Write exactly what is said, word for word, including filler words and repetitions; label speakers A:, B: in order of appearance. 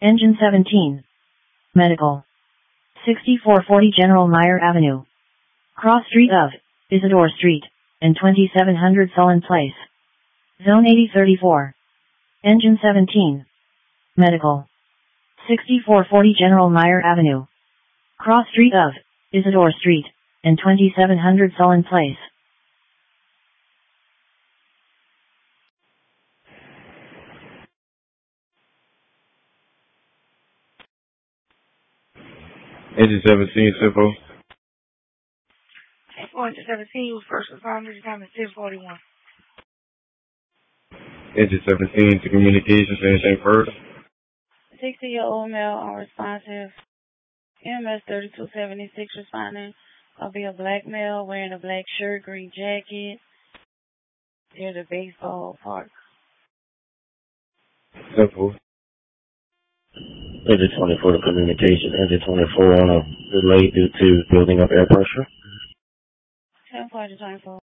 A: Engine seventeen. Medical. sixty-four forty General Meyer Avenue. Cross street of Isidore Street and twenty-seven hundred Sullen Place. Zone eighty thirty-four. Engine seventeen. Medical. sixty-four forty General Meyer Avenue. Cross street of Isidore Street and twenty-seven hundred Sullen Place.
B: Engine seventeen, simple.
C: Engine seventeen was first responders, time is ten forty-one.
B: Engine seventeen to communications, anything further?
C: sixty-year-old male unresponsive. M S thirty-two seventy-six responding. I'll be a black male wearing a black shirt, green jacket. Near the baseball park.
B: Simple.
D: Engine twenty-four to communication. Engine twenty-four on a delay due to building up air pressure.
C: ten forty twenty-four.